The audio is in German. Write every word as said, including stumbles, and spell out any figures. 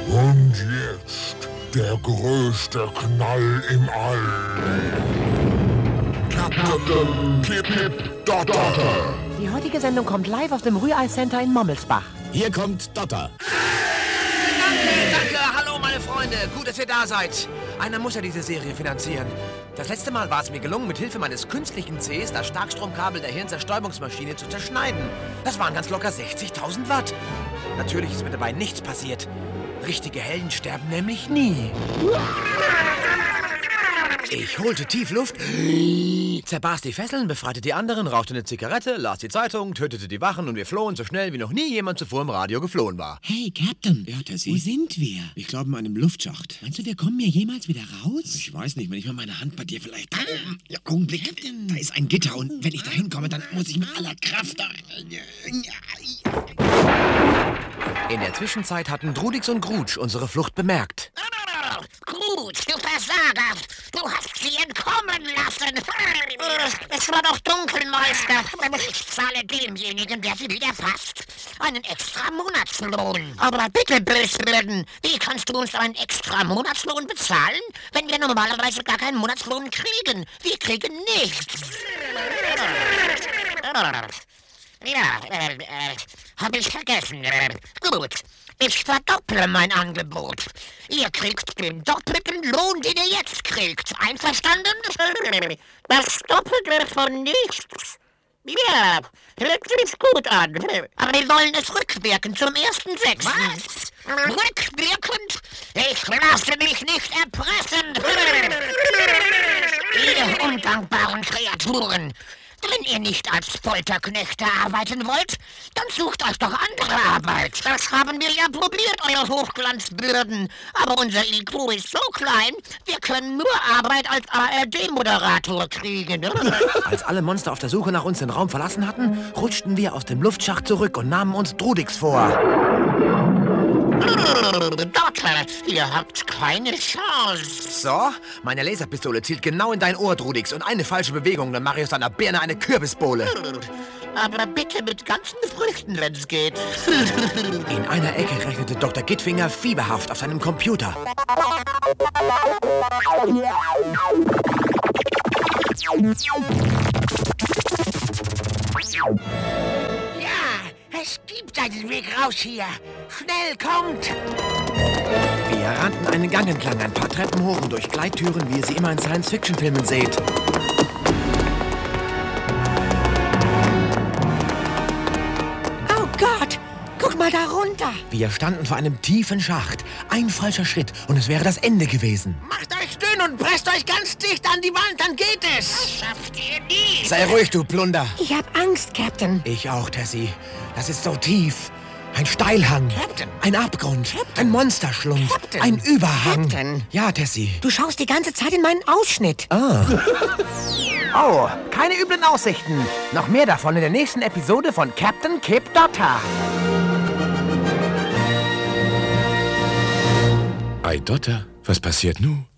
Und jetzt der größte Knall im All. Captain Kip Dotter. Die heutige Sendung kommt live aus dem Rührei Center in Mommelsbach. Hier kommt Dotter. Danke, danke, hallo meine Freunde. Gut, dass ihr da seid. Einer muss ja diese Serie finanzieren. Das letzte Mal war es mir gelungen, mit Hilfe meines künstlichen Cs das Starkstromkabel der Hirnzerstäubungsmaschine zu zerschneiden. Das waren ganz locker sechzigtausend Watt. Natürlich ist mir dabei nichts passiert. Richtige Helden sterben nämlich nie. Ich holte tief Luft, zerbarst die Fesseln, befreite die anderen, rauchte eine Zigarette, las die Zeitung, tötete die Wachen und wir flohen so schnell, wie noch nie jemand zuvor im Radio geflohen war. Hey, Captain. Ja, Tessie? Wo sind wir? Ich glaube in einem Luftschacht. Meinst du, wir kommen hier jemals wieder raus? Ich weiß nicht, wenn ich mal meine Hand bei dir vielleicht... Da oben. Ja, Augenblick. Captain. Da ist ein Gitter und wenn ich da hinkomme, dann muss ich mit aller Kraft da... In der Zwischenzeit hatten Drudix und Grutsch unsere Flucht bemerkt. Grutsch, du Versager! Du hast sie entkommen lassen! Es war doch dunkel, Meister. Ich zahle demjenigen, der sie wieder fasst, einen extra Monatslohn. Aber bitte, Böswürden, wie kannst du uns einen extra Monatslohn bezahlen, wenn wir normalerweise gar keinen Monatslohn kriegen? Wir kriegen nichts. Ja, äh, äh, hab ich vergessen. Gut, ich verdopple mein Angebot. Ihr kriegt den doppelten Lohn, den ihr jetzt kriegt. Einverstanden? Das Doppelte von nichts. Ja, hört sich gut an. Aber wir wollen es rückwirkend zum ersten sechsten Was? Rückwirkend? Ich lasse mich nicht erpressen. Ihr undankbaren Kreaturen. Wenn ihr nicht als Folterknechte arbeiten wollt, dann sucht euch doch andere Arbeit. Das haben wir ja probiert, eure Hochglanzbürden. Aber unser I Q ist so klein, wir können nur Arbeit als A R D-Moderator kriegen. Als alle Monster auf der Suche nach uns den Raum verlassen hatten, rutschten wir aus dem Luftschacht zurück und nahmen uns Drudix vor. Dotter, ihr habt keine Chance. So, meine Laserpistole zielt genau in dein Ohr, Drudix. Und eine falsche Bewegung, dann mache ich aus deiner Birne eine Kürbisbohle. Aber bitte mit ganzen Früchten, wenn's geht. In einer Ecke rechnete Doktor Gittfinger fieberhaft auf seinem Computer. Ja, es gibt einen Weg raus hier. Schnell, kommt! Wir rannten einen Gang entlang, ein paar Treppen hoch und durch Gleittüren, wie ihr sie immer in Science-Fiction-Filmen seht. Oh Gott, guck mal da runter. Wir standen vor einem tiefen Schacht. Ein falscher Schritt und es wäre das Ende gewesen. Macht euch dünn und presst euch ganz dicht an die Wand, dann geht es. Das schafft ihr nie. Sei ruhig, du Plunder. Ich hab Angst, Captain. Ich auch, Tessie. Das ist so tief. Ein Steilhang. Captain. Ein Abgrund. Captain. Ein Monsterschlund. Captain. Ein Überhang. Captain. Ja, Tessie. Du schaust die ganze Zeit in meinen Ausschnitt. Ah. Oh, keine üblen Aussichten. Noch mehr davon in der nächsten Episode von Captain Kip Dotter. Ei, Dotter, was passiert nun?